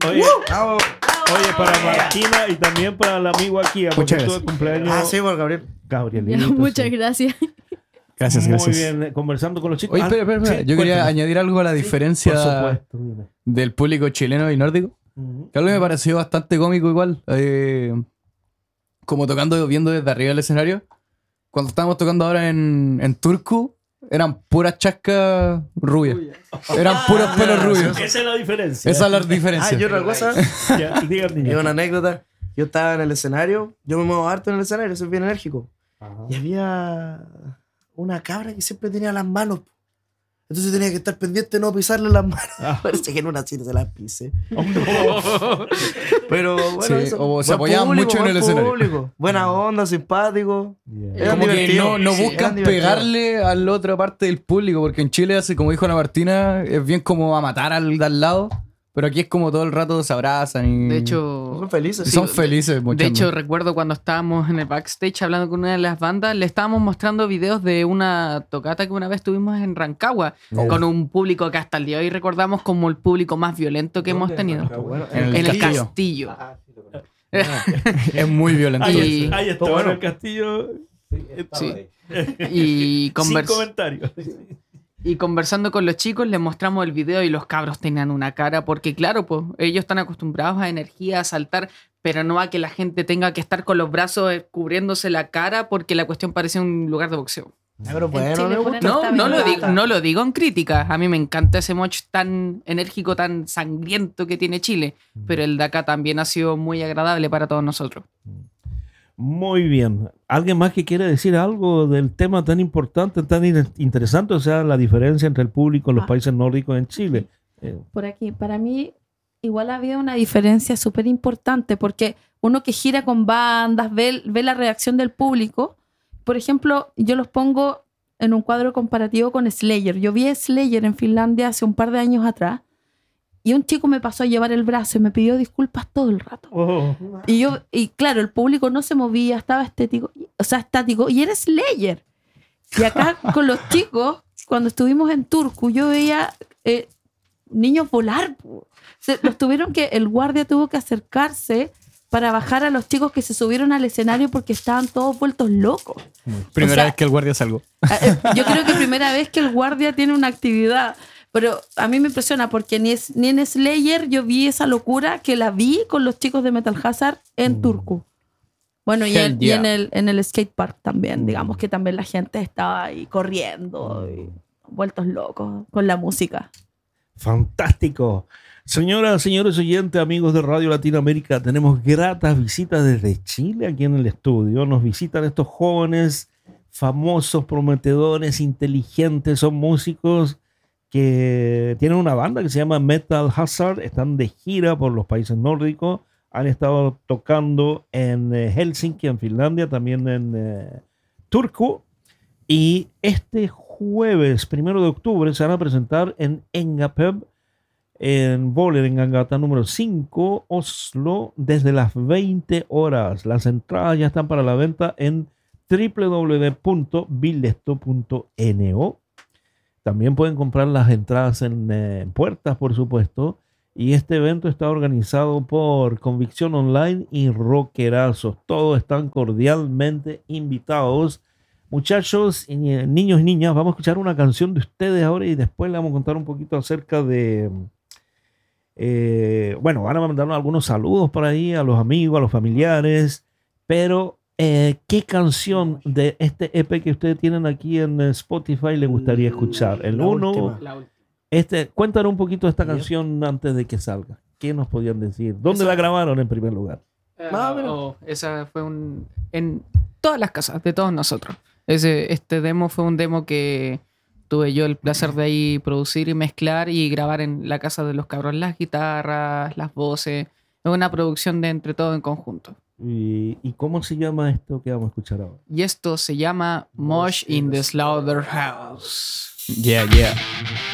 Oye, para Martina y también para el amigo aquí, porque estuvo de cumpleaños. Sí, por Gabriel. Ya, muchas gracias. Gracias. Muy bien, conversando con los chicos. Oye, espera. Sí, yo quería añadir algo a la diferencia por supuesto, dime. del público chileno y nórdico. Que algo me pareció bastante cómico igual. Como viendo desde arriba el escenario. Cuando estábamos tocando ahora en Turku, eran puras chascas rubias. Eran puros pelos rubios. Esa es la diferencia. Esa es la diferencia. Y otra cosa, Digan, y una anécdota. Yo estaba en el escenario, yo me muevo harto en el escenario, soy bien enérgico. Ajá. Y había una cabra que siempre tenía las manos. Entonces tenía que estar pendiente de no pisarle las manos. Parece que en una cita se las pise. Pero bueno, sí, eso. O se apoyaban mucho en el escenario. Buena onda, simpático. Como que no buscan pegarle a la otra parte del público, porque en Chile, como dijo Ana Martina, es bien como a matar al de al lado. Pero aquí es como todo el rato se abrazan y... De hecho... Son felices. Sí, son felices. De hecho, recuerdo cuando estábamos en el backstage hablando con una de las bandas, le estábamos mostrando videos de una tocata que una vez tuvimos en Rancagua, con un público que hasta el día de hoy recordamos como el público más violento que hemos tenido. En el Castillo. Es muy violento. Y... Ahí está, bueno, el Castillo... Sí. Y sin comentarios. Y conversando con los chicos les mostramos el video y los cabros tenían una cara, porque claro, pues ellos están acostumbrados a energía, a saltar, pero no a que la gente tenga que estar con los brazos cubriéndose la cara porque la cuestión parece un lugar de boxeo. Pero bueno, no lo digo en crítica. A mí me encanta ese moch tan enérgico, tan sangriento que tiene Chile, pero el de acá también ha sido muy agradable para todos nosotros. Muy bien. ¿Alguien más que quiere decir algo del tema tan importante, tan interesante? O sea, la diferencia entre el público en los países nórdicos en Chile. Por aquí, para mí, igual ha habido una diferencia súper importante, porque uno que gira con bandas, ve la reacción del público. Por ejemplo, yo los pongo en un cuadro comparativo con Slayer. Yo vi a Slayer en Finlandia hace un par de años atrás. Y un chico me pasó a llevar el brazo y me pidió disculpas todo el rato. Y claro, el público no se movía, estaba estático, y era Slayer. Y acá con los chicos, cuando estuvimos en Turku, yo veía niños volar. El guardia tuvo que acercarse para bajar a los chicos que se subieron al escenario porque estaban todos vueltos locos. Primera vez que el guardia salgo. Yo creo que primera vez que el guardia tiene una actividad. Pero a mí me impresiona porque ni en Slayer yo vi esa locura que la vi con los chicos de Metal Hazard en Turku. Bueno, y en el skate park también, digamos que también la gente estaba ahí corriendo y vueltos locos con la música. Fantástico. Señoras, señores oyentes, amigos de Radio Latinoamérica, tenemos gratas visitas desde Chile aquí en el estudio. Nos visitan estos jóvenes famosos, prometedores, inteligentes, son músicos que tienen una banda que se llama Metal Hazard, están de gira por los países nórdicos, han estado tocando en Helsinki, en Finlandia, también en Turku, y este jueves 1 de octubre se van a presentar en Engapeb, en Vålerenga número 5, Oslo, desde las 20 horas. Las entradas ya están para la venta en www.billesto.no. También pueden comprar las entradas en puertas, por supuesto. Y este evento está organizado por Convicción Online y Rockerazos. Todos están cordialmente invitados. Muchachos, niños y niñas, vamos a escuchar una canción de ustedes ahora y después le vamos a contar un poquito acerca de... van a mandarnos algunos saludos por ahí a los amigos, a los familiares, pero... ¿qué canción de este EP que ustedes tienen aquí en Spotify les gustaría escuchar? El 1. Cuéntanos un poquito de esta canción antes de que salga. ¿Qué nos podían decir? ¿Dónde la grabaron en primer lugar? Esa fue en todas las casas de todos nosotros. Este demo fue un demo que tuve yo el placer de ahí producir y mezclar y grabar en la casa de los cabros, las guitarras, las voces. Es una producción de entre todos en conjunto. ¿Y cómo se llama esto que vamos a escuchar ahora? Y esto se llama Mosh in the Slaughterhouse. Yeah.